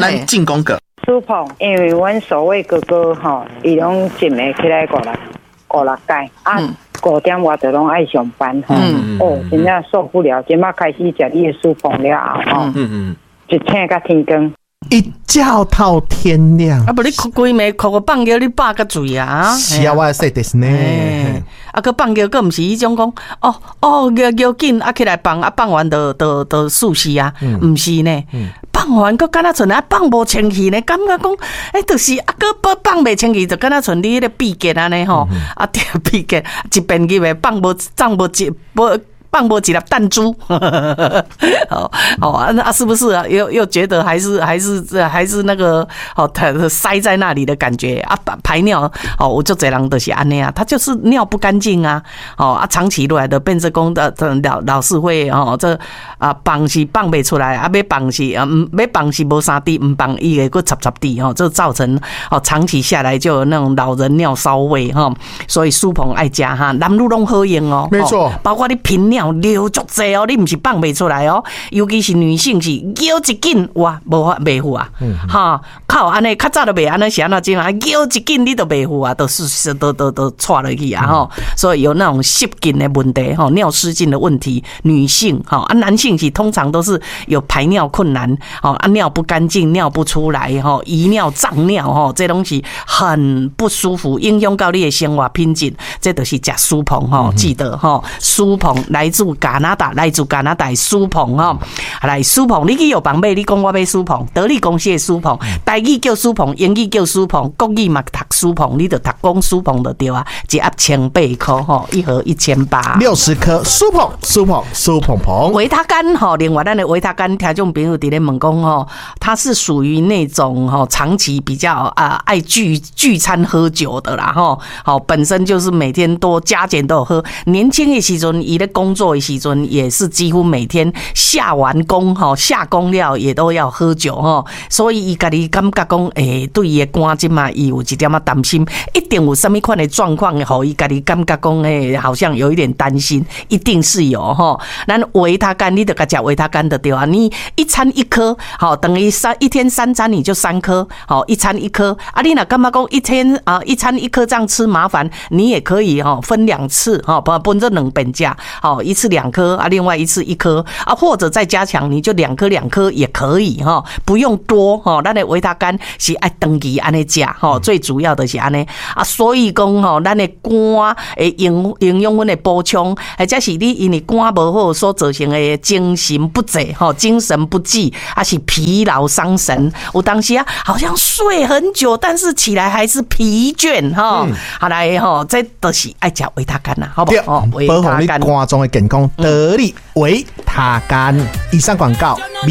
咱进攻个。 舒鹏，因为阮所谓哥哥吼，伊拢一暝起来五六届啊，5点我就拢爱上班吼。真正受不了，今麦开始食你的舒鹏了后吼，一醒到天光。 一觉到天亮， 啊！不，你规暝哭个放尿，你饱个醉啊！ 是啊，我说就是呢。 啊，个放尿，个唔是迄种讲，尿紧啊起来放，啊放完就猝死啊，唔是呢。放完个敢若剩啊放无清气呢，感觉讲，就是啊个放袂清气，就敢若剩你迄个闭结安尼吼，啊对闭结一边去袂放无胀无一无。放不几粒弹珠，是不是啊？又觉得还是那个塞在那里的感觉啊？排尿我就这人就是安尼啊，他就是尿不干净啊，长期落来的变成讲的老是会放是放不出来啊，要放是无啥滴，唔放伊会个插滴这造成长期下来就有那种老人尿骚味所以舒鹏爱加哈，男女拢好用哦， 没错， 包括你频尿。流足济哦，你不是放不出来哦，尤其是女性是尿一紧哇，无法袂赴啊，靠安尼较早都袂安尼是安怎种啊，尿一紧你都袂赴啊，都错落去啊所以有那种失禁的问题尿失禁的问题，女性男性是通常都是有排尿困难尿不干净，尿不出来遗尿胀尿这东西很不舒服，影响到你的生活品质，这就是吃舒鹏记得舒鹏来自加拿大的舒鹏来舒鹏，你去药房买，你讲我买舒鹏，德利公司的舒鹏，台语叫舒鹏，英语叫舒鹏，国语嘛读舒鹏，你就读讲舒鹏就对啊，一盒180块一盒1860 颗舒鹏。 维他甘另外咱的维他甘，听众朋友伫咧问讲它是属于那种长期比较爱聚餐喝酒的啦本身就是每天多加减都有喝，年轻的时阵伊咧工作的时阵也是几乎每天下完工下工了也都要喝酒所以伊家己感觉讲对伊的肝即嘛伊有一点担心，一定有什么款的状况互伊家己感觉讲好像有一点担心，一定是有咱维他甘你就甲吃维他甘的对啊，你一餐1颗等于一天3餐你就3颗一餐1颗啊，你若感觉讲一餐1颗这样吃麻烦，你也可以分2次分这2遍吃一次2颗啊，另外一次1颗啊，或者再加强，你就2颗也可以不用多咱的维他甘是爱长期安尼吃最主要的是安尼啊，所以讲咱的肝营养分的补充，或者是你因为肝无好所造成的精神不济精神不济啊，是疲劳伤神，有当时好像睡很久，但是起来还是疲倦好来这都是爱吃维他甘好不好？ 保护你肝脏的健康，得力维他甘。以上广告。